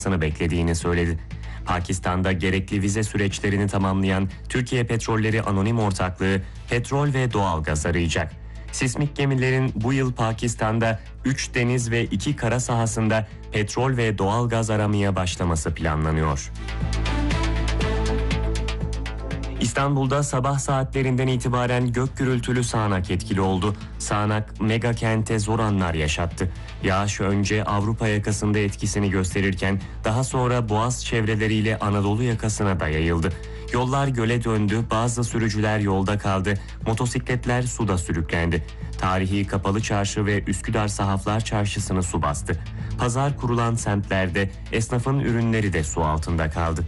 beklediğini söyledi. Pakistan'da gerekli vize süreçlerini tamamlayan Türkiye Petrolleri Anonim Ortaklığı petrol ve doğalgaz arayacak. Sismik gemilerin bu yıl Pakistan'da 3 deniz ve 2 kara sahasında petrol ve doğalgaz aramaya başlaması planlanıyor. İstanbul'da sabah saatlerinden itibaren gök gürültülü sağanak etkili oldu. Sağanak mega kente zor anlar yaşattı. Yağış önce Avrupa yakasında etkisini gösterirken daha sonra Boğaz çevreleriyle Anadolu yakasına da yayıldı. Yollar göle döndü, bazı sürücüler yolda kaldı, motosikletler suda sürüklendi. Tarihi Kapalı Çarşı ve Üsküdar Sahaflar Çarşısı'nı su bastı. Pazar kurulan semtlerde esnafın ürünleri de su altında kaldı.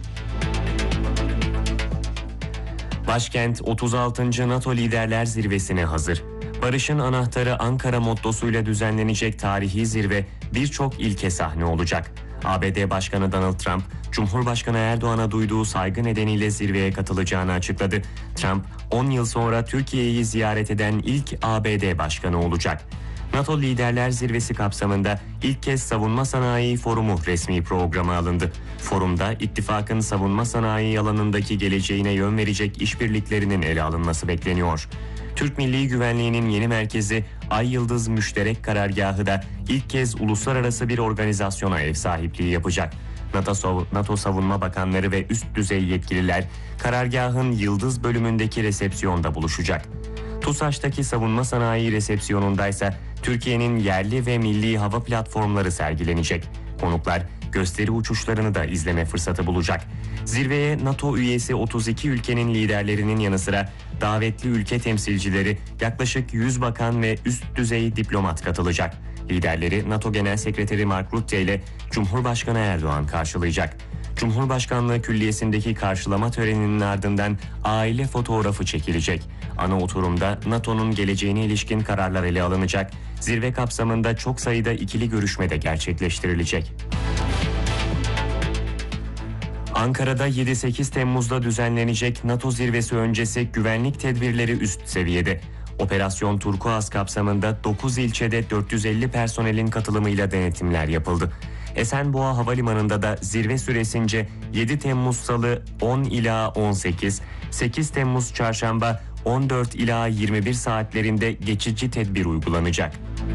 Başkent 36. NATO Liderler Zirvesi'ne hazır. Barışın anahtarı Ankara mottosuyla düzenlenecek tarihi zirve birçok ilke sahne olacak. ABD Başkanı Donald Trump, Cumhurbaşkanı Erdoğan'a duyduğu saygı nedeniyle zirveye katılacağını açıkladı. Trump, 10 yıl sonra Türkiye'yi ziyaret eden ilk ABD Başkanı olacak. NATO Liderler Zirvesi kapsamında ilk kez Savunma Sanayi Forumu resmi programa alındı. Forumda ittifakın savunma sanayi alanındaki geleceğine yön verecek işbirliklerinin ele alınması bekleniyor. Türk Milli Güvenliği'nin yeni merkezi Ay Yıldız Müşterek Karargahı da ilk kez uluslararası bir organizasyona ev sahipliği yapacak. NATO Savunma Bakanları ve üst düzey yetkililer karargahın Yıldız bölümündeki resepsiyonda buluşacak. TUSAŞ'taki savunma sanayi resepsiyonundaysa Türkiye'nin yerli ve milli hava platformları sergilenecek. Konuklar gösteri uçuşlarını da izleme fırsatı bulacak. Zirveye NATO üyesi 32 ülkenin liderlerinin yanı sıra davetli ülke temsilcileri, yaklaşık 100 bakan ve üst düzey diplomat katılacak. Liderleri NATO Genel Sekreteri Mark Rutte ile Cumhurbaşkanı Erdoğan karşılayacak. Cumhurbaşkanlığı Külliyesi'ndeki karşılama töreninin ardından aile fotoğrafı çekilecek. Ana oturumda NATO'nun geleceğine ilişkin kararlar ele alınacak. Zirve kapsamında çok sayıda ikili görüşme de gerçekleştirilecek. Ankara'da 7-8 Temmuz'da düzenlenecek NATO zirvesi öncesi güvenlik tedbirleri üst seviyede. Operasyon Turkuaz kapsamında 9 ilçede 450 personelin katılımıyla denetimler yapıldı. Esenboğa Havalimanı'nda da zirve süresince 7 Temmuz Salı 10 ila 18, 8 Temmuz Çarşamba 14 ila 21 saatlerinde geçici tedbir uygulanacak.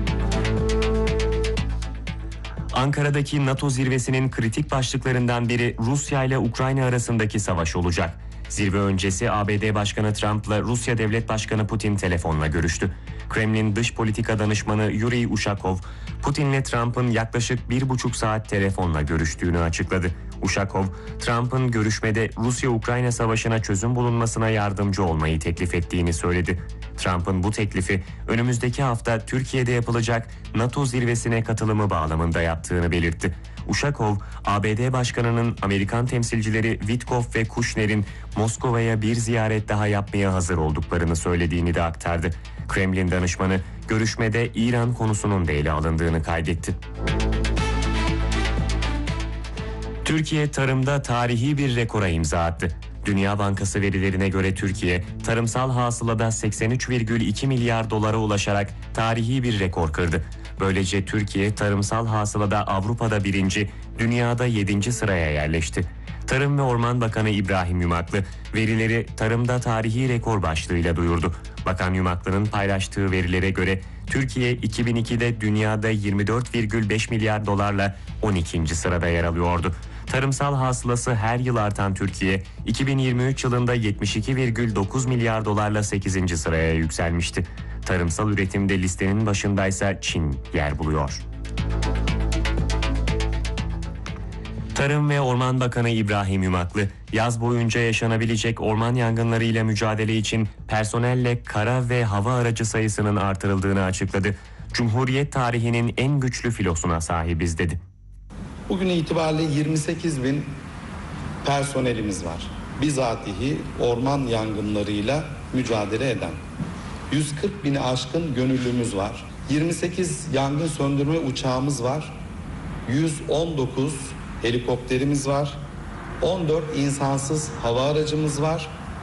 Ankara'daki NATO zirvesinin kritik başlıklarından biri Rusya ile Ukrayna arasındaki savaş olacak. Zirve öncesi ABD Başkanı Trump'la Rusya Devlet Başkanı Putin telefonla görüştü. Kremlin Dış Politika Danışmanı Yuri Ushakov, Putin'le Trump'ın yaklaşık 1,5 saat telefonla görüştüğünü açıkladı. Ushakov, Trump'ın görüşmede Rusya-Ukrayna savaşına çözüm bulunmasına yardımcı olmayı teklif ettiğini söyledi. Trump'ın bu teklifi önümüzdeki hafta Türkiye'de yapılacak NATO zirvesine katılımı bağlamında yaptığını belirtti. Ushakov, ABD Başkanı'nın Amerikan temsilcileri Witkoff ve Kushner'in Moskova'ya bir ziyaret daha yapmaya hazır olduklarını söylediğini de aktardı. Kremlin danışmanı görüşmede İran konusunun da ele alındığını kaydetti. Türkiye tarımda tarihi bir rekora imza attı. Dünya Bankası verilerine göre Türkiye, tarımsal hasılada 83,2 milyar dolara ulaşarak tarihi bir rekor kırdı. Böylece Türkiye tarımsal hasılada Avrupa'da 1. dünyada 7. sıraya yerleşti. Tarım ve Orman Bakanı İbrahim Yumaklı verileri tarımda tarihi rekor başlığıyla duyurdu. Bakan Yumaklı'nın paylaştığı verilere göre Türkiye 2002'de dünyada 24,5 milyar dolarla 12. sırada yer alıyordu. Tarımsal hasılası her yıl artan Türkiye, 2023 yılında 72,9 milyar dolarla 8. sıraya yükselmişti. Tarımsal üretimde listenin başındaysa Çin yer buluyor. Tarım ve Orman Bakanı İbrahim Yumaklı, yaz boyunca yaşanabilecek orman yangınlarıyla mücadele için personelle kara ve hava aracı sayısının artırıldığını açıkladı. Cumhuriyet tarihinin en güçlü filosuna sahibiz dedi. Bugün itibariyle 28 bin personelimiz var. Bizatihi orman yangınlarıyla mücadele eden. 140 bini aşkın gönüllümüz var. 28 yangın söndürme uçağımız var. 119 helikopterimiz var. 14 insansız hava aracımız var.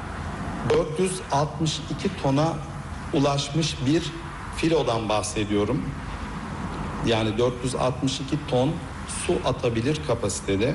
462 tona ulaşmış bir filodan bahsediyorum. Yani 462 ton su atabilir kapasitede.